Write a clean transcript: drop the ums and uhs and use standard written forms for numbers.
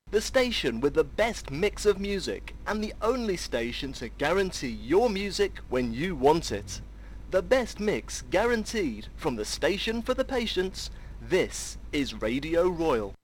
The station with the best mix of music and the only station to guarantee your music when you want it. The best mix guaranteed from the station for the patients. This is Radio Royal.